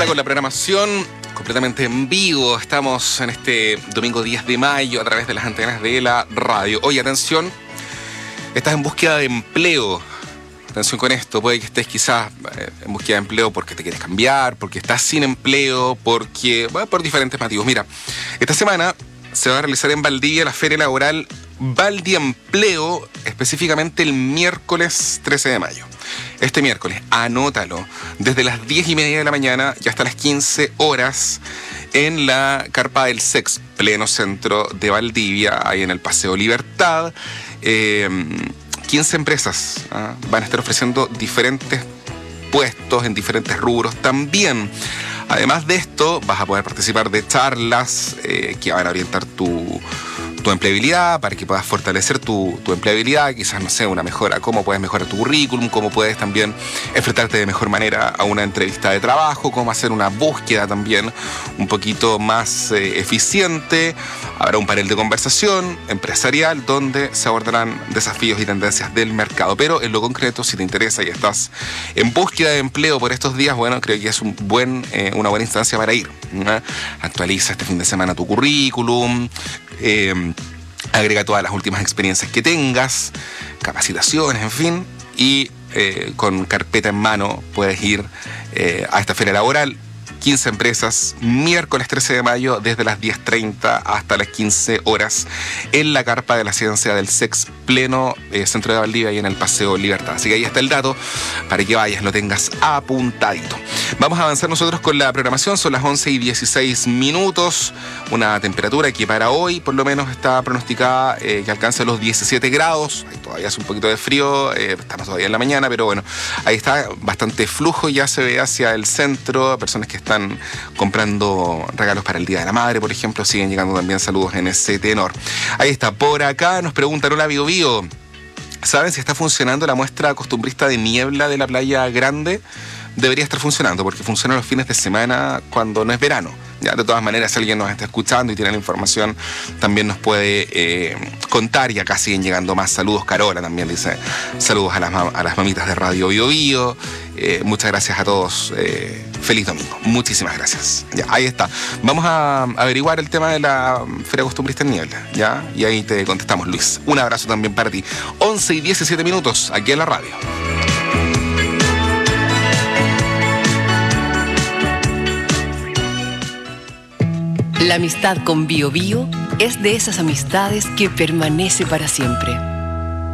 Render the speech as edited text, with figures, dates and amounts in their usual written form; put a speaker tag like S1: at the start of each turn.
S1: está con la programación completamente en vivo. Estamos en este domingo 10 de mayo a través de las antenas de la radio. Oye, atención, estás en búsqueda de empleo. Atención con esto, puede que estés quizás en búsqueda de empleo porque te quieres cambiar, porque estás sin empleo, porque, bueno, por diferentes motivos. Mira, esta semana se va a realizar en Valdivia la Feria Laboral Valdiempleo, específicamente el miércoles 13 de mayo. Este miércoles, anótalo, desde las 10:30 de la mañana y hasta las 15 horas en la carpa del SEX, pleno centro de Valdivia, ahí en el Paseo Libertad. 15 empresas van a estar ofreciendo diferentes puestos en diferentes rubros también. Además de esto, vas a poder participar de charlas que van a orientar tu empleabilidad, para que puedas fortalecer tu empleabilidad, quizás, no sé, una mejora, cómo puedes mejorar tu currículum, cómo puedes también enfrentarte de mejor manera a una entrevista de trabajo, cómo hacer una búsqueda también un poquito más eficiente. Habrá un panel de conversación empresarial donde se abordarán desafíos y tendencias del mercado. Pero en lo concreto, si te interesa y estás en búsqueda de empleo por estos días, bueno, creo que es una buena instancia para ir. Actualiza este fin de semana tu currículum, agrega todas las últimas experiencias que tengas, capacitaciones, en fin, y con carpeta en mano puedes ir a esta feria laboral. 15 empresas, miércoles 13 de mayo, desde las 10:30 hasta las 15 horas, en la carpa de la ciencia del SEX, pleno centro de Valdivia y en el Paseo Libertad. Así que ahí está el dato para que vayas, lo tengas apuntadito. Vamos a avanzar nosotros con la programación, son las 11:16, una temperatura que para hoy por lo menos está pronosticada que alcanza los 17 grados, ahí todavía hace un poquito de frío, estamos todavía en la mañana, pero bueno, ahí está bastante flujo, ya se ve hacia el centro, personas que están comprando regalos para el Día de la Madre, por ejemplo, siguen llegando también saludos en ese tenor. Ahí está, por acá nos preguntan, hola Bio Bio, ¿saben si está funcionando la muestra costumbrista de niebla de la Playa Grande? Debería estar funcionando, porque funciona los fines de semana cuando no es verano. Ya, de todas maneras, si alguien nos está escuchando y tiene la información, también nos puede contar, y acá siguen llegando más saludos. Carola también dice saludos a las mamitas de Radio Bio Bio. Muchas gracias a todos. Feliz domingo. Muchísimas gracias. Ya, ahí está. Vamos a averiguar el tema de la Feria Costumbrista en Niebla, ¿ya? Y ahí te contestamos, Luis. Un abrazo también para ti. 11:17, aquí en la radio.
S2: La amistad con Bio Bio es de esas amistades que permanece para siempre.